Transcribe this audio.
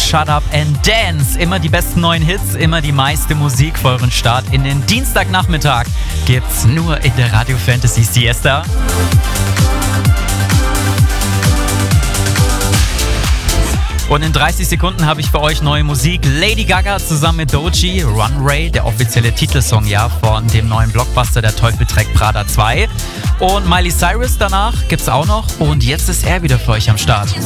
Shut Up and Dance. Immer die besten neuen Hits, immer die meiste Musik für euren Start in den Dienstagnachmittag. Gibt's nur in der Radio Fantasy Siesta. Und in 30 Sekunden habe ich für euch neue Musik. Lady Gaga zusammen mit Doechii, Runway, der offizielle Titelsong von dem neuen Blockbuster Der Teufel trägt Prada 2. Und Miley Cyrus danach gibt's auch noch. Und jetzt ist er wieder für euch am Start.